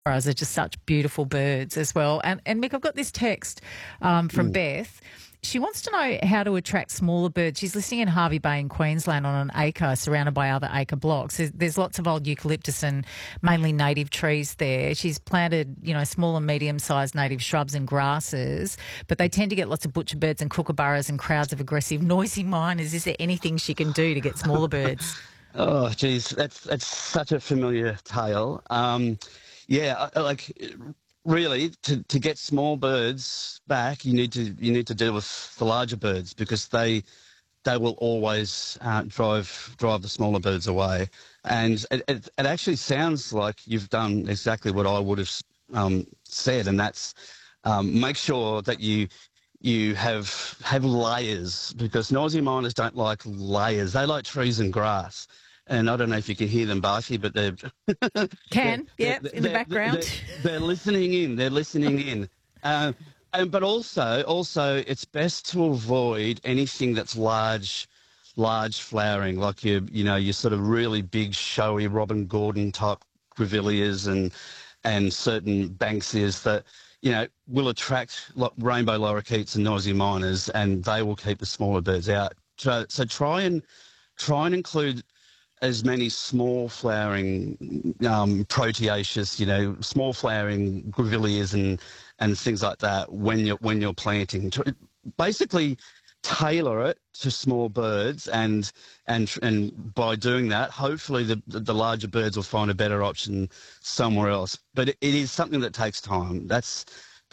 Are just such beautiful birds as well. And Mick, I've got this text from Beth. She wants to know how to attract smaller birds. She's listening in Hervey Bay in Queensland on an acre surrounded by other acre blocks. There's lots of old eucalyptus and mainly native trees there. She's planted, small and medium-sized native shrubs and grasses, but they tend to get lots of butcher birds and kookaburras and crowds of aggressive, noisy miners. Is there anything she can do to get smaller birds? Oh, geez, that's such a familiar tale. Really, to get small birds back, you need to deal with the larger birds because they will always drive the smaller birds away. And it actually sounds like you've done exactly what I would have said, and that's make sure that you have layers, because noisy miners don't like layers. They like trees and grass. And I don't know if you can hear them barking, but they're in the background. They're listening in. They're listening in. But also, it's best to avoid anything that's large flowering, like your sort of really big, showy Robin Gordon type grevilleas and certain banksias that will attract rainbow lorikeets and noisy miners, and they will keep the smaller birds out. So try and include as many small flowering proteaceous, small flowering grevilleas and things like that when you're planting. Basically, tailor it to small birds, and by doing that, hopefully the larger birds will find a better option somewhere else. But it is something that takes time. That's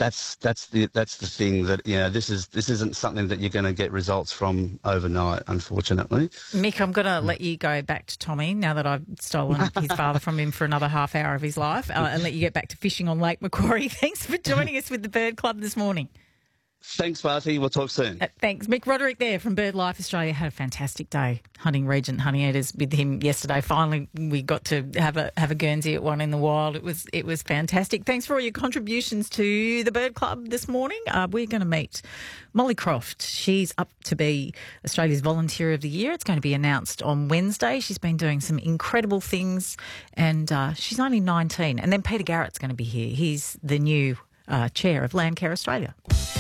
the thing that this isn't something that you're going to get results from overnight, unfortunately. Mick, I'm going to let you go back to Tommy now that I've stolen his father from him for another half hour of his life, and let you get back to fishing on Lake Macquarie. Thanks for joining us with the Bird Club this morning. Thanks, Barty. We'll talk soon. Thanks. Mick Roderick there from BirdLife Australia had a fantastic day hunting Regent Honeyeaters with him yesterday. Finally, we got to have a Guernsey at one in the wild. It was fantastic. Thanks for all your contributions to the Bird Club this morning. We're going to meet Molly Croft. She's up to be Australia's Volunteer of the Year. It's going to be announced on Wednesday. She's been doing some incredible things, and she's only 19. And then Peter Garrett's going to be here. He's the new chair of Landcare Australia.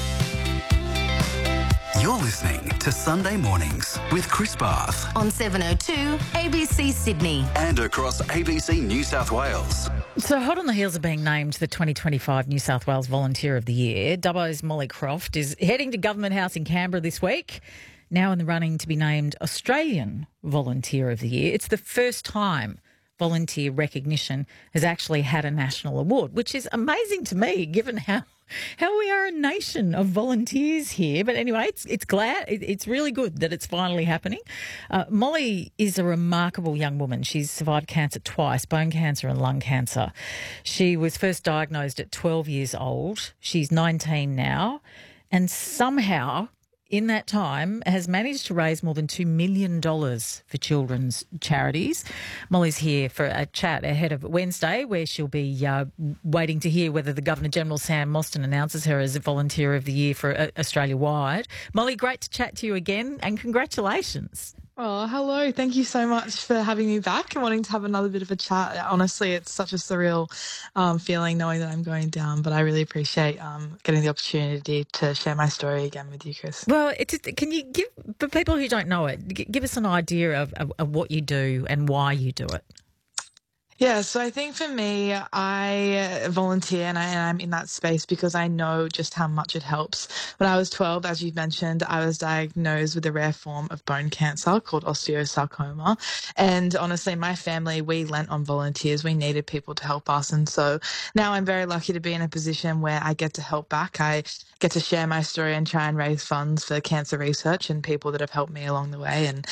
You're listening to Sunday Mornings with Chris Barth on 702 ABC Sydney and across ABC New South Wales. So hot on the heels of being named the 2025 New South Wales Volunteer of the Year, Dubbo's Molly Croft is heading to Government House in Canberra this week, now in the running to be named Australian Volunteer of the Year. It's the first time volunteer recognition has actually had a national award, which is amazing to me given how we are a nation of volunteers here. But anyway, it's really good that it's finally happening. Molly is a remarkable young woman. She's survived cancer twice, bone cancer and lung cancer. She was first diagnosed at 12 years old. She's 19 now, and somehow in that time has managed to raise more than $2 million for children's charities. Molly's here for a chat ahead of Wednesday, where she'll be waiting to hear whether the Governor-General, Sam Mostyn, announces her as a Volunteer of the Year for Australia-wide. Molly, great to chat to you again, and congratulations. Oh, hello. Thank you so much for having me back and wanting to have another bit of a chat. Honestly, it's such a surreal feeling knowing that I'm going down, but I really appreciate getting the opportunity to share my story again with you, Chris. Well, can you give, for people who don't know it, give us an idea of what you do and why you do it? Yeah, so I think for me, I volunteer and I'm in that space because I know just how much it helps. When I was 12, as you mentioned, I was diagnosed with a rare form of bone cancer called osteosarcoma. And honestly, my family, we lent on volunteers. We needed people to help us. And so now I'm very lucky to be in a position where I get to help back. I get to share my story and try and raise funds for cancer research and people that have helped me along the way. And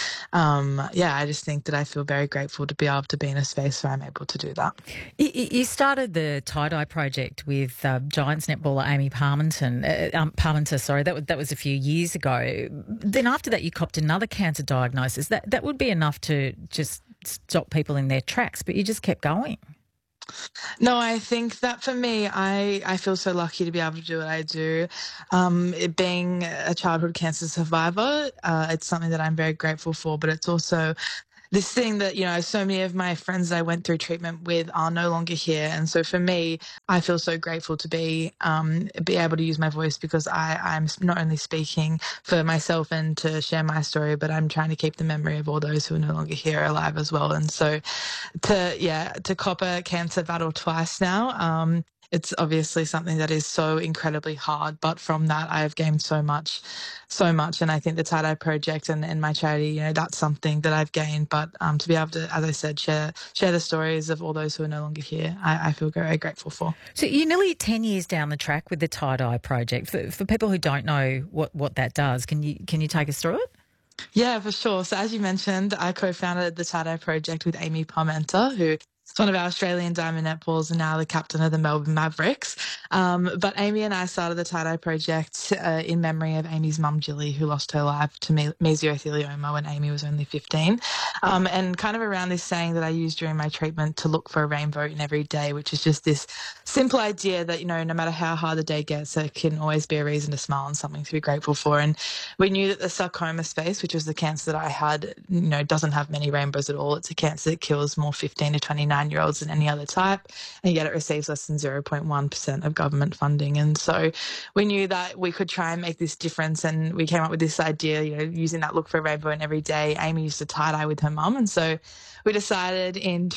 I just think that I feel very grateful to be able to be in a space where I'm able to do that. You started the Tie-Dye project with Giants netballer Amy Parmenter. Sorry, that was a few years ago. Then after that, you copped another cancer diagnosis. That would be enough to just stop people in their tracks, but you just kept going. No, I think that for me, I feel so lucky to be able to do what I do. Being a childhood cancer survivor, it's something that I'm very grateful for, but it's also this thing that, so many of my friends that I went through treatment with are no longer here. And so for me, I feel so grateful to be able to use my voice, because I'm not only speaking for myself and to share my story, but I'm trying to keep the memory of all those who are no longer here alive as well. And so to cop a cancer battle twice now, it's obviously something that is so incredibly hard, but from that I've gained so much. And I think the Tie-Dye Project and my charity, that's something that I've gained. But to be able to, as I said, share the stories of all those who are no longer here, I feel very grateful for. So you're nearly 10 years down the track with the Tie-Dye Project. For people who don't know what that does, can you take us through it? Yeah, for sure. So as you mentioned, I co-founded the Tie-Dye Project with Amy Parmenter, who is one of our Australian diamond netballs and now the captain of the Melbourne Mavericks. But Amy and I started the Tie-Dye Project in memory of Amy's mum, Jilly, who lost her life to mesothelioma when Amy was only 15. And kind of around this saying that I used during my treatment, to look for a rainbow in every day, which is just this simple idea that, no matter how hard the day gets, there can always be a reason to smile and something to be grateful for. And we knew that the sarcoma space, which was the cancer that I had, doesn't have many rainbows at all. It's a cancer that kills more 15 to 29-year-olds than any other type, and yet it receives less than 0.1% of government funding. And so we knew that we could try and make this difference, and we came up with this idea, using that look for a rainbow in every day. Amy used to tie-dye with her mum, and so we decided in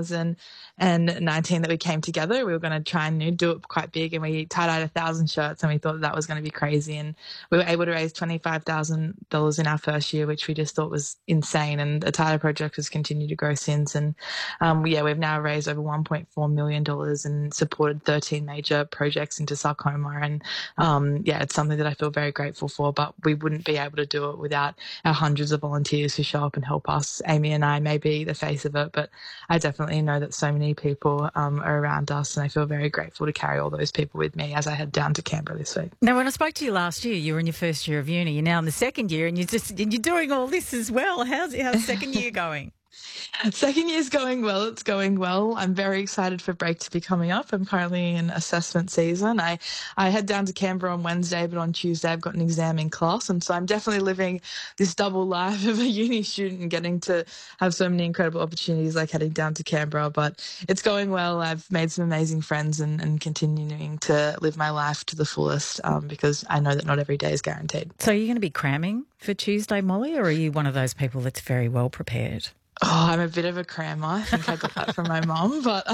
2019 that we came together. We were going to try and do it quite big, and we tie-dyed 1,000 shirts, and we thought that was going to be crazy. And we were able to raise $25,000 in our first year, which we just thought was insane. And the Tie-Dye Project has continued to grow since. And we've now raised over $1.4 million and supported 13 major projects into sarcoma. And it's something that I feel very grateful for, but we wouldn't be able to do it without our hundreds of volunteers who show up and help us. Amy and I may be the face of it, but I definitely know that so many people are around us, and I feel very grateful to carry all those people with me as I head down to Canberra this week. Now, when I spoke to you last year, you were in your first year of uni. You're now in the second year, and you're doing all this as well. How's second year going? Second year's going well. It's going well. I'm very excited for break to be coming up. I'm currently in assessment season. I head down to Canberra on Wednesday, but on Tuesday I've got an exam in class. And so I'm definitely living this double life of a uni student and getting to have so many incredible opportunities like heading down to Canberra. But it's going well. I've made some amazing friends and continuing to live my life to the fullest because I know that not every day is guaranteed. So are you going to be cramming for Tuesday, Molly, or are you one of those people that's very well prepared? Oh, I'm a bit of a crammer. I think I got that from my mum, but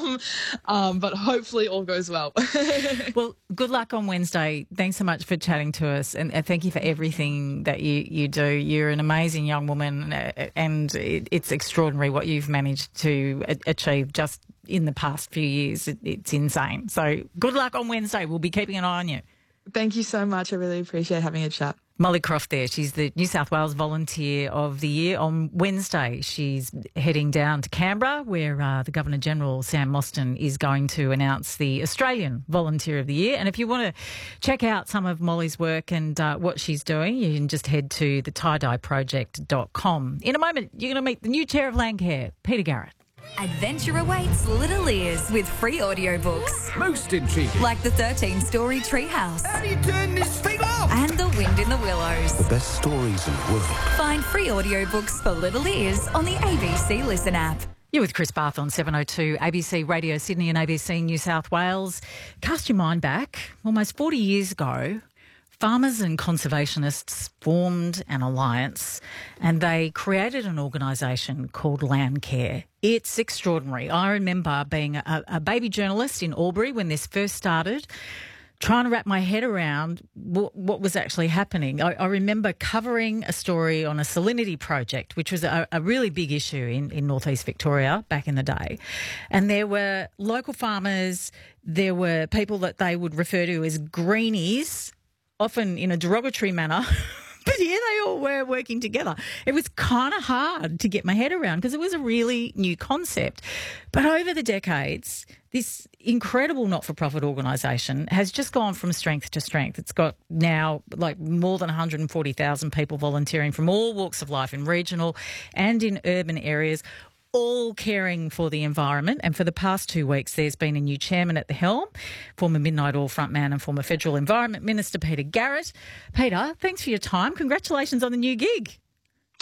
hopefully all goes well. Well, good luck on Wednesday. Thanks so much for chatting to us, and thank you for everything that you do. You're an amazing young woman, and it's extraordinary what you've managed to achieve just in the past few years. It's insane. So good luck on Wednesday. We'll be keeping an eye on you. Thank you so much. I really appreciate having a chat. Molly Croft there. She's the New South Wales Volunteer of the Year. On Wednesday, she's heading down to Canberra, where the Governor-General, Sam Mostyn, is going to announce the Australian Volunteer of the Year. And if you want to check out some of Molly's work and what she's doing, you can just head to the tiedyeproject.com. In a moment, you're going to meet the new chair of Landcare, Peter Garrett. Adventure awaits little ears with free audiobooks. Most intriguing. Like the 13-story Treehouse. How do you turn this thing off? And The Wind in the Willows. The best stories in the world. Find free audiobooks for little ears on the ABC Listen app. You're with Chris Barth on 702 ABC Radio Sydney and ABC New South Wales. Cast your mind back. Almost 40 years ago, farmers and conservationists formed an alliance and they created an organisation called Landcare. It's extraordinary. I remember being a baby journalist in Albury when this first started, trying to wrap my head around what was actually happening. I remember covering a story on a salinity project, which was a really big issue in northeast Victoria back in the day. And there were local farmers, there were people that they would refer to as greenies, often in a derogatory manner. But here they all were working together. It was kind of hard to get my head around because it was a really new concept. But over the decades, this incredible not-for-profit organisation has just gone from strength to strength. It's got now like more than 140,000 people volunteering from all walks of life in regional and in urban areas, all caring for the environment. And for the past 2 weeks, there's been a new chairman at the helm, former Midnight Oil frontman and former Federal Environment Minister Peter Garrett. Peter, thanks for your time. Congratulations on the new gig.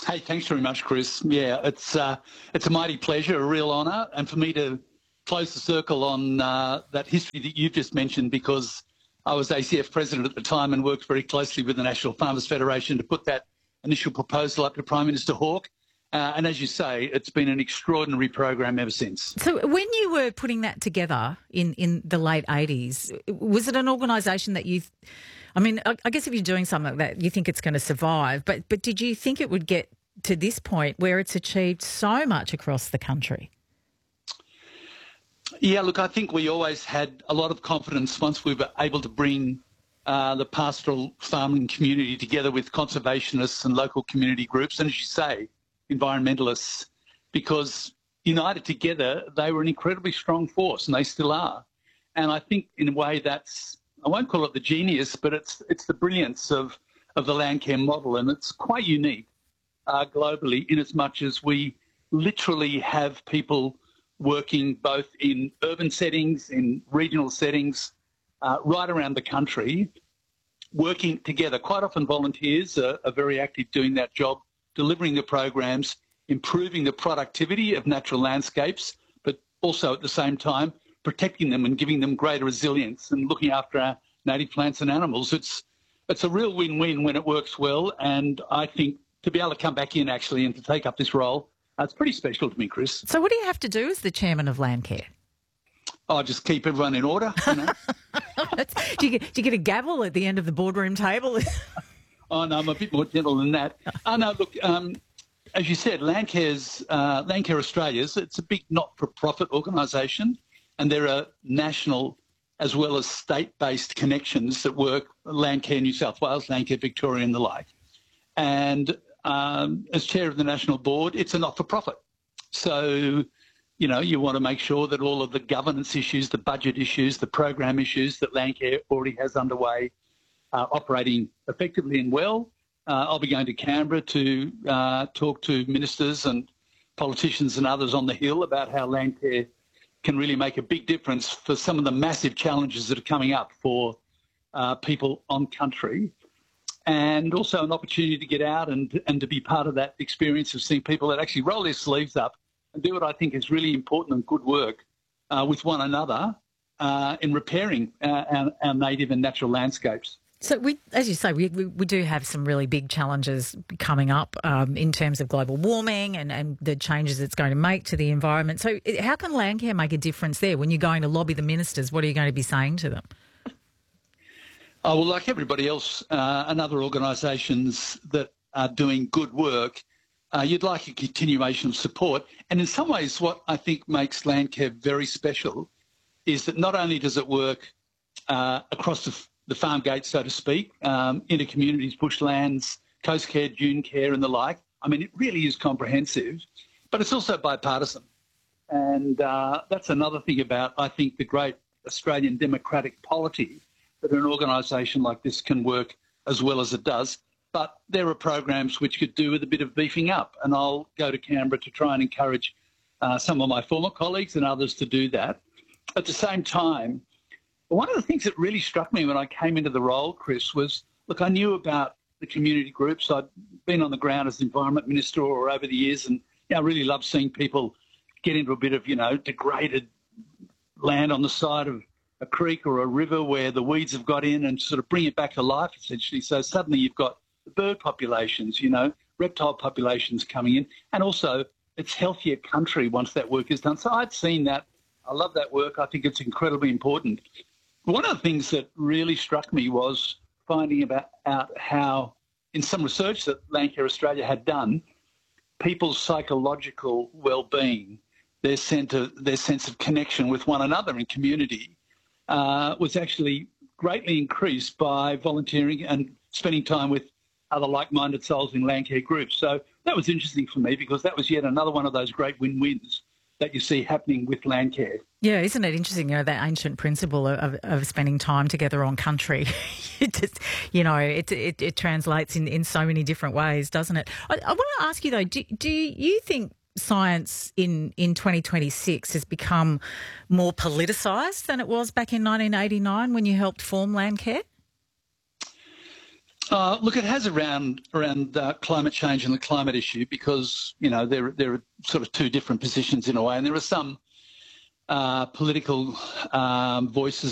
Hey, thanks very much, Chris. Yeah, it's a mighty pleasure, a real honour, and for me to close the circle on that history that you've just mentioned, because I was ACF president at the time and worked very closely with the National Farmers Federation to put that initial proposal up to Prime Minister Hawke. And as you say, it's been an extraordinary program ever since. So when you were putting that together in the late 80s, was it an organisation that you... I mean, I guess if you're doing something like that, you think it's going to survive, but did you think it would get to this point where it's achieved so much across the country? Yeah, look, I think we always had a lot of confidence once we were able to bring the pastoral farming community together with conservationists and local community groups, and as you say, environmentalists, because united together, they were an incredibly strong force, and they still are. And I think in a way that's, I won't call it the genius, but it's the brilliance of the Landcare model, and it's quite unique globally in as much as we literally have people working both in urban settings, in regional settings, right around the country, working together. Quite often volunteers are very active doing that job, delivering the programs, improving the productivity of natural landscapes, but also at the same time protecting them and giving them greater resilience and looking after our native plants and animals. It's a real win-win when it works well, and I think to be able to come back in actually and to take up this role, it's pretty special to me, Chris. So what do you have to do as the chairman of Landcare? Oh, just keep everyone in order, you know. do you get a gavel at the end of the boardroom table? Oh, no, I'm a bit more gentle than that. Oh, no, look, as you said, Landcare Australia's, it's a big not-for-profit organisation, and there are national as well as state-based connections that work, Landcare New South Wales, Landcare Victoria and the like. And as chair of the national board, it's a not-for-profit. So, you know, you want to make sure that all of the governance issues, the budget issues, the program issues that Landcare already has underway are operating effectively and well. I'll be going to Canberra to talk to ministers and politicians and others on the Hill about how Landcare can really make a big difference for some of the massive challenges that are coming up for people on country, and also an opportunity to get out and to be part of that experience of seeing people that actually roll their sleeves up and do what I think is really important and good work with one another in repairing our native and natural landscapes. So, as you say, we do have some really big challenges coming up in terms of global warming and the changes it's going to make to the environment. So how can Landcare make a difference there? When you're going to lobby the ministers, what are you going to be saying to them? Oh, well, like everybody else and other organisations that are doing good work, you'd like a continuation of support. And in some ways, what I think makes Landcare very special is that not only does it work across the farm gate, so to speak, into communities, bushlands, coast care, dune care and the like. I mean, it really is comprehensive, but it's also bipartisan. And that's another thing about, I think, the great Australian democratic polity, that an organisation like this can work as well as it does. But there are programs which could do with a bit of beefing up, and I'll go to Canberra to try and encourage some of my former colleagues and others to do that. At the same time, one of the things that really struck me when I came into the role, Chris, was, look, I knew about the community groups. I'd been on the ground as Environment Minister or over the years, and I really love seeing people get into a bit of, degraded land on the side of a creek or a river where the weeds have got in and sort of bring it back to life, essentially. So suddenly you've got the bird populations, reptile populations coming in, and also it's healthier country once that work is done. So I'd seen that. I love that work. I think it's incredibly important. One of the things that really struck me was finding out how, in some research that Landcare Australia had done, people's psychological well-being, their sense of connection with one another in community, was actually greatly increased by volunteering and spending time with other like-minded souls in Landcare groups. So that was interesting for me, because that was yet another one of those great win-wins that you see happening with Landcare. Yeah, isn't it interesting, that ancient principle of spending time together on country? It translates in so many different ways, doesn't it? I want to ask you, though, do you think science in 2026 has become more politicised than it was back in 1989 when you helped form Landcare? Look, it has around climate change and the climate issue because, you know, there are sort of two different positions in a way, and there are some political voices